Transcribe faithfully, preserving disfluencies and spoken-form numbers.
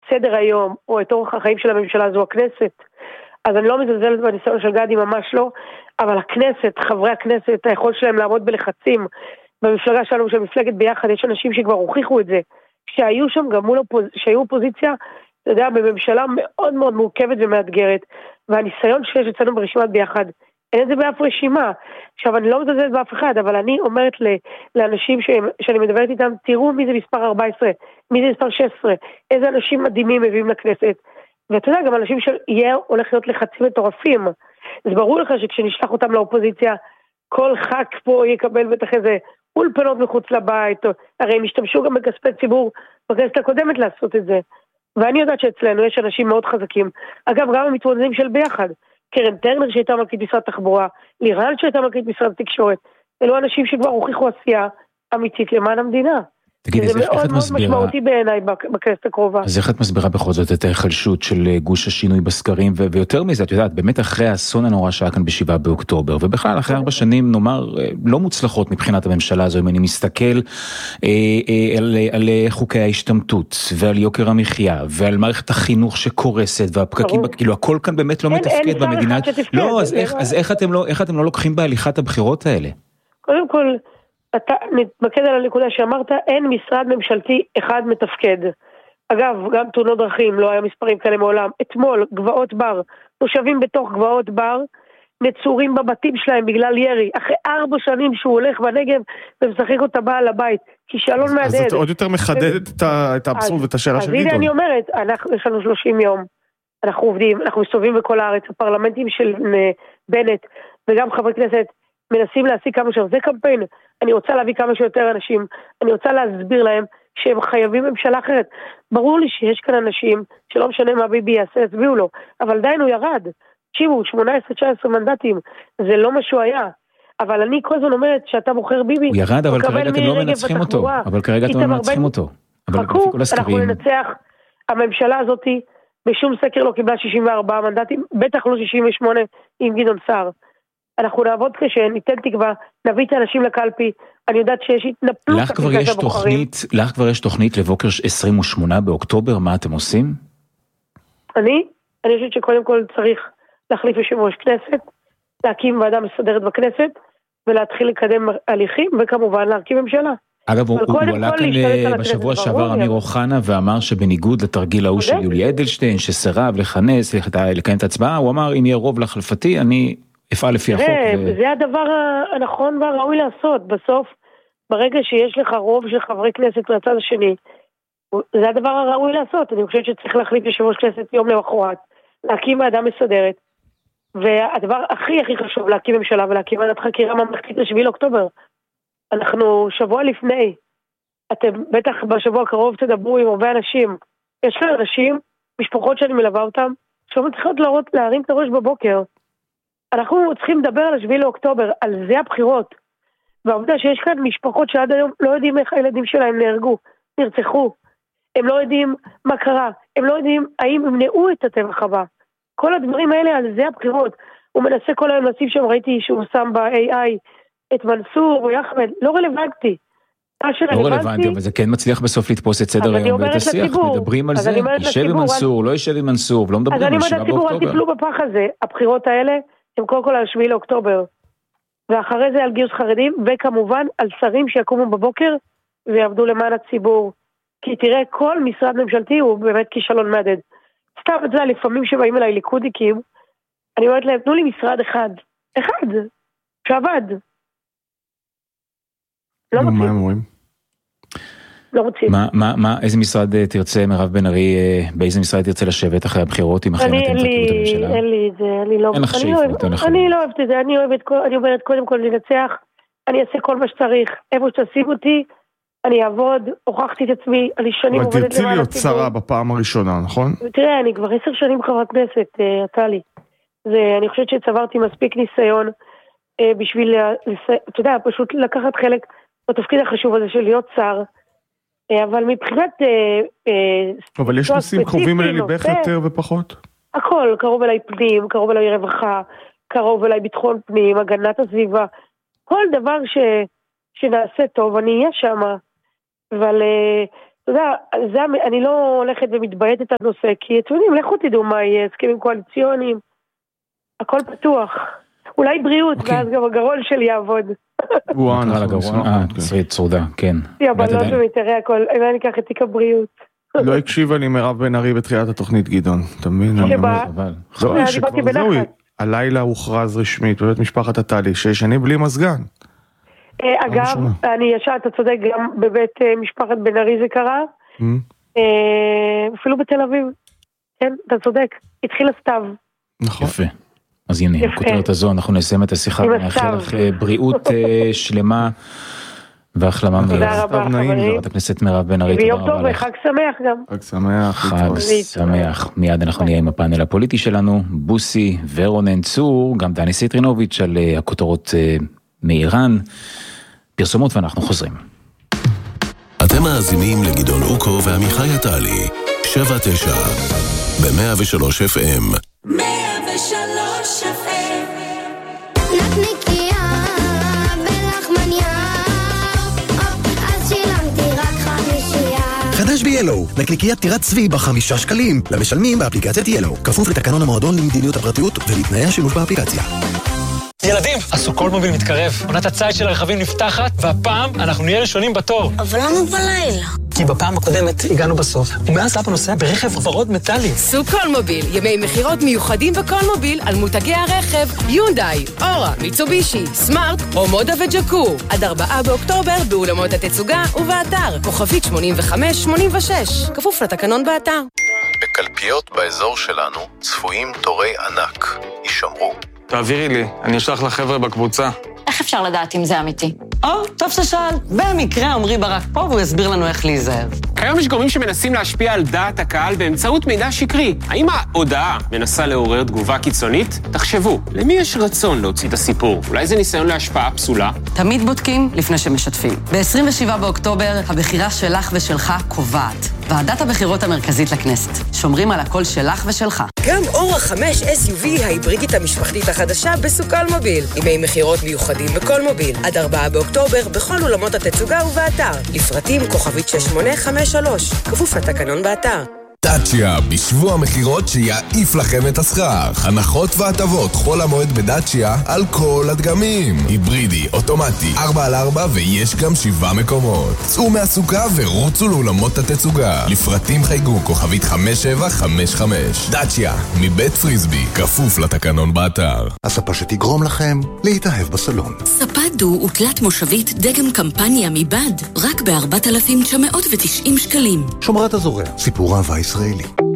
סדר היום, או את אורח החיים של הממשלה, זו הכנסת. אז אני לא מזלזלת בניסיון של גדי, ממש לא, אבל הכנסת, חברי הכנסת, היכולת שלהם לעמוד בלחצים, במפלגה שלנו, של מפלגת ביחד, יש אנשים שכבר הוכיחו את זה, שהיו שם גם מול אופוז... שהיו אופוזיציה, אתה יודע, בממשלה מאוד מאוד מורכבת ומאתגרת, והניסיון שיש אצלנו ברשימת ביחד, אין את זה באף רשימה. עכשיו, אני לא מזלזלת באף אחד, אבל אני אומרת לאנשים ש... שאני מדברת איתם, תראו מי זה מספר ארבע עשרה, מי זה מספר שש עשרה, איזה אנשים מדהימים מביאים לכנסת, ואתה יודע, גם אנשים שיהיה הולך להיות לחצים מטורפים, אז ברור לך שכשנשלח אותם לאופוזיציה, כל ח"כ פה יקבל בטח איזה אולפנות מחוץ לבית, או... הרי הם השתמשו גם בכספי ציבור בכנסת הקודמת לעשות את זה, ואני יודעת שאצלנו יש אנשים מאוד חזקים, אגב, גם המתמודדים של ביחד, קרן טרנר שהייתה מנכ"לית משרד תחבורה, לירן שהייתה מנכ"לית משרד התקשורת, אלו אנשים שכבר הוכיחו עשייה אמיתית למען המדינה. תגיד, זה מאוד מאוד משמעותי בעיניי בכנסת הקרובה. אז איך את מסבירה בכל זאת את ההיחלשות של גוש השינוי בסקרים, ויותר מזה, את יודעת, באמת אחרי האסון הנורא שהיה כאן בשבעה באוקטובר, ובכלל אחרי ארבע שנים, נאמר, לא מוצלחות מבחינת הממשלה הזו, אם אני מסתכל על חוקי ההשתמטות, ועל יוקר המחיה, ועל מערכת החינוך שקורסת, והפקקים, כאילו הכל כאן באמת לא מתפקד במדינה. לא, אז איך אתם לא לוקחים בהליכת הבחירות האלה? קודם כל, אתה נתמקד על הנקודה שאמרת, אין משרד ממשלתי אחד מתפקד. אגב, גם תאונות דרכים, לא היה מספרים כאלה מעולם. אתמול, גבעות בר, תושבים בתוך גבעות בר, נצורים בבתים שלהם בגלל ירי. אחרי ארבע שנים שהוא הולך בנגב, ומשחק אותה בעל הבית. כישלון מהדהד. אז אתה עוד יותר מחדד את האבסורד ואת השאלה של גדעון. אז הנה אני אומרת, יש לנו שלושים יום, אנחנו עובדים, אנחנו מסתובבים בכל הארץ, הפרלמנטים של בנט, וגם חברי כנסת, מנסים להשיג כמה שיותר, זה קמפיין, אני רוצה להביא כמה שיותר אנשים, אני רוצה להסביר להם שהם חייבים ממשלה אחרת, ברור לי שיש כאן אנשים שלא משנה מה ביבי יעשה, יצביעו לו, אבל עדיין הוא ירד, תשימו, שמונה עשרה תשע עשרה מנדטים, זה לא מה שהוא היה, אבל אני כל הזמן אומרת שאתה בוחר ביבי, הוא ירד, אבל כרגע אתם לא מנצחים אותו, אבל כרגע אתם לא מנצחים אותו, חכו, אנחנו ננצח, הממשלה הזאת בשום סקר לא קיבלה שישים וארבעה מנדטים, בטח לא שישים ושמונה עם גדעון סער, אנחנו נעבוד קשה, ניתן תקווה, נביא את האנשים לקלפי, אני יודעת שיש התנפלות. לך כבר יש תוכנית, לך כבר יש תוכנית לבוקר עשרים ושמונה באוקטובר, מה אתם עושים? אני, אני חושבת שקודם כל צריך להחליף יושב ראש כנסת, להקים ועדה מסדרת בכנסת, ולהתחיל לקדם הליכים, וכמובן להרכיב ממשלה. אגב, הוא עלה כאן בשבוע שעבר אמיר אוחנה, ואמר שבניגוד לתרגיל ההוא של יולי אדלשטיין, שסירב לכנס, לקיים את ההצבעה, הוא אמר, אם יהיה רוב להחלפתי, אני אפעל לפי החוק. זה הדבר הנכון והראוי לעשות. בסוף, ברגע שיש לך רוב של חברי כנסת מהצד השני, זה הדבר הראוי לעשות. אני חושבת שצריך להחליף יושב ראש כנסת יום למחרת, להקים ועדה מסדרת, והדבר הכי הכי חשוב, להקים ממשלה ולהקים ועדת חקירה ממלכתית לשביעי לאוקטובר. אנחנו שבוע לפני, אתם בטח בשבוע הקרוב תדברו עם הרבה אנשים. יש כאן אנשים, משפחות שאני מלווה אותם, שלא מצליחות להרים את הראש בבוקר. אנחנו צריכים לדבר על השביעי לאוקטובר, על זה הבחירות. והעובדה שיש כאן משפחות שעד היום לא יודעים איך הילדים שלהם נהרגו, נרצחו. הם לא יודעים מה קרה, הם לא יודעים האם הם נעו את הטבח הבא. כל הדברים האלה, על זה הבחירות. הוא מנסה כל היום לשים שם, ראיתי שהוא שם ב-איי איי את מנסור או יחמד, לא רלוונטי. לא רלוונטי, אבל זה כן מצליח בסוף לתפוס את סדר היום ואת השיח, מדברים על זה, יישב עם מנסור, לא יישב עם מנסור, ולא מדברים על שבעה באוקטובר. אז אני אומרת לציבור, אל תפלו בפח הזה, הבחירות האלה הם קודם כל על השביעי לאוקטובר, ואחרי זה על גיוס חרדים, וכמובן על שרים שיקומו בבוקר ויעבדו למען הציבור. כי תראה, כל משרד ממשלתי הוא באמת כישלון מהדהד. סתם את זה, לפעמים שבאים אליי ליכודיקים, אני אומרת להם, תנו לי משרד אחד, אחד, שעבד. לא מה הם אומרים? לא רוצים. מה, מה, מה, איזה משרד תרצה, מירב בן ארי, באיזה משרד תרצה לשבת אחרי הבחירות, אם אכן אתם תרכיבו את הממשלה? אין לי את זה, אני לא... אין לך שאיפות, אין לך. אני לא אוהבת את זה, אני אוהבת, אני אומרת קודם כל לנצח, אני אעשה כל מה שצריך, איפה שתשים אותי, אני אעבוד, הוכחתי את עצמי, אני שנים עובדת למען הציבור. אבל תרצי להיות שרה בפעם הראשונה, נכון? תראה, אני כבר עשר שנים חברת כנסת, טלי. אני חושבת שצברתי מספיק ניסיון בשביל, אתה יודע, פשוט לקחת חלק בתפקיד החשוב הזה של להיות שר, אבל מבחינת... אבל יש נושאים קרובים אליי ליבך יותר ופחות? הכל, קרוב אליי פנים, קרוב אליי רווחה, קרוב אליי ביטחון פנים, הגנת הסביבה, כל דבר ש, שנעשה טוב, אני אהיה שם, אבל אתה יודע, זה, אני לא הולכת ומתבייתת את הנושא, כי אתם יודעים, לכו תדעו מה יהיה, הסכמים קואליציוניים, הכל פתוח. אולי בריאות, okay. ואז גם הגרון שלי יעבוד. וואו, נראה לגרון, אה, צרודה, כן. אבל לא שמתארי הכל, אני אקח את תיק הבריאות. לא הקשיבה לי מירב בן ארי בתחילת התוכנית גדעון, תמיד. שבה? לא, שכבר זהו, הלילה הוכרז רשמית בבית משפחת התהליך, שיש אני בלי מזגן. אגב, אני ישר, אתה צודק, גם בבית משפחת בן ארי זה קרה, אפילו בתל אביב, כן, אתה צודק, התחיל הסתיו. נכון. יפה. אז הנה, בכותרת הזו אנחנו נסיים את השיחה, ונאחל לך בריאות שלמה והחלמה מהירה. תודה רבה, חברים. חברת הכנסת מירב בן ארי, ויום טוב וחג שמח גם. חג שמח. חג שמח. מיד אנחנו נהיה עם הפאנל הפוליטי שלנו, בוסי ורונן צור, גם דני סיטרינוביץ' על הכותרות מאיראן. פרסומות ואנחנו חוזרים. אתם מאזינים לגדעון אוקו ועמיחי עטלי, שבע תשע, ב-מאה ושלוש אף אם. מאה ושלוש אף אם. נקניקיה בלחמניה, אז שילמתי רק חמישייה. חדש ב-ילו, נקניקיית טירת צבי בחמישה שקלים, למשלמים באפליקציית ילו, כפוף לתקנון המועדון למדיניות הפרטיות ולתנאי השימוש באפליקציה. ילדים, הסוקולמוביל מתקרב, עונת הציד של הרכבים נפתחת, והפעם אנחנו נהיה ראשונים בתור. אבל למה בלילה? כי בפעם הקודמת הגענו בסוף, ומאז סבא נוסע ברכב ורוד מטלי. סוקולמוביל, ימי מחירות מיוחדים בקולמוביל על מותגי הרכב, יונדאי, אורה, מיצובישי, סמארט, הומודה וג'קור. עד ארבעה באוקטובר באולמות התצוגה ובאתר, כוכבית שמונים וחמש שמונים ושש, כפוף לתקנון באתר. בקלפיות באזור שלנו צפויים תורי ענק, יישמרו. תעבירי לי, אני אשלח לחבר'ה בקבוצה. איך אפשר לדעת אם זה אמיתי? או, טוב ששאל. במקרה עמרי ברק פה והוא יסביר לנו איך להיזהר. כיום יש גורמים שמנסים להשפיע על דעת הקהל באמצעות מידע שקרי. האם ההודעה מנסה לעורר תגובה קיצונית? תחשבו, למי יש רצון להוציא את הסיפור? אולי זה ניסיון להשפעה פסולה? תמיד בודקים לפני שמשתפים. ב-עשרים ושבעה באוקטובר, הבחירה שלך ושלך קובעת. ועדת הבחירות המרכזית לכנסת. שומרים על הקול שלך ושלך. גם אורה חמש אס יו וי ההיברידית המשפחתית החדשה בסוקולמוביל. ימי מחירות מיוחדים בכל מוביל. עד ארבעה באוקטובר בכל אולמות התצוגה ובאתר. לפרטים כוכבית שש שמונה חמש שלוש. כפוף לתקנון באתר. דאצ'יה, בשבוע מחירות שיעיף לכם את הסכך. הנחות והטבות חול המועד בדאצ'יה על כל הדגמים. היברידי, אוטומטי, ארבע על ארבע ויש גם שבעה מקומות. צאו מהסוכה ורוצו לאולמות התצוגה. לפרטים חייגו כוכבית חמש שבע חמש חמש. דאצ'יה, מבית פריסבי, כפוף לתקנון באתר. הספה שתגרום לכם להתאהב בסלון. ספה דו ותלת מושבית דגם קמפניה מבד, רק ב-ארבעת אלפים תשע מאות ותשעים שקלים. שומרת הזורע, סיפור אהבה ישראלי.